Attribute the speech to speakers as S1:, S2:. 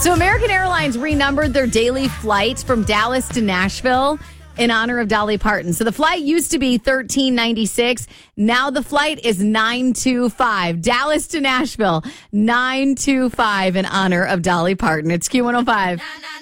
S1: So American Airlines renumbered their daily flights from Dallas to Nashville in honor of Dolly Parton. So the flight used to be 1396. Now the flight is 925. Dallas to Nashville, 925 in honor of Dolly Parton. It's Q105.